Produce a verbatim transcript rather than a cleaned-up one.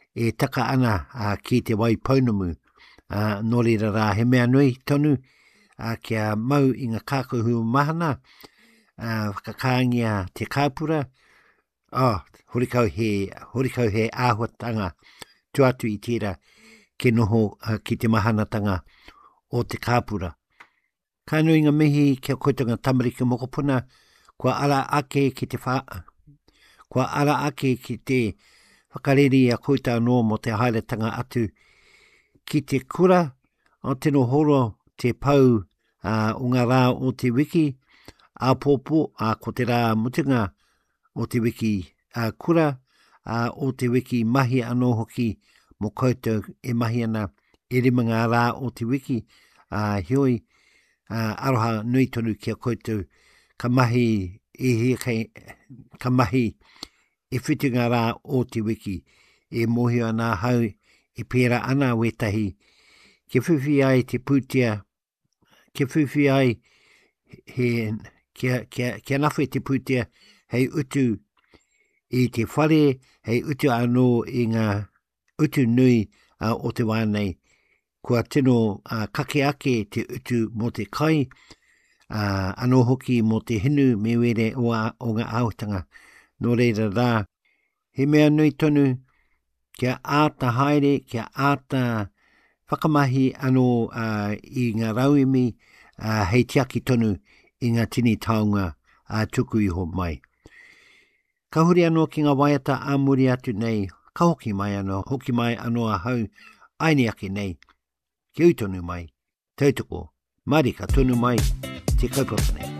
e taka ana uh, ki te wai paunamu. Uh, nō reira rā, he mea nui tonu uh, kia mau i ngā kākohu mahana, uh, whakakāngia te kāpura, oh, horikau he, horikau he āhuatanga tuatu i tira ke noho uh, ki te mahanatanga o te kāpura. Ka nui ngā mihi kia koitanga tamariki mokopuna, kua ara ake ki te wha, kua ara ake ki te whakareri a koita anō mo te hairetanga atu ki te kura o tino horo te pau uh, o ngā rā o te wiki, a pōpō a ko te rā mutunga o te wiki a kura, a o te wiki mahi anō hoki mo koutou e mahi ana e rima ngā rā o te wiki a hioi a aroha nui tonu kia koutou ka mahi e he kai, ka mahi e whitu ngā rā o te wiki e mohi ana hau e pēra ana wetahi ke whiwhi ai te pūtia, ke whiwhi ai he kia, kia, kia nawhi te pūtia hei utu i te whare, hei utu anō i ngā utu nui uh, o te wānei. Kua tino uh, kake ake te utu mo te kai, uh, anō hoki mo te hinu me were o, a, o ngā aotanga. Nō reira rā, he mea nui tonu kia āta haere, kia āta whakamahi anō uh, i ngā rauimi uh, hei tiaki tonu i ngā tini taonga uh, tuku iho mai. Ka huri anō ki ngā waiata āmuri atu nei, ka hoki mai anō, hoki mai anō a hau, aini ake nei, ki ui tonu mai, tautoko, marika tonu mai, te kaupapa nei.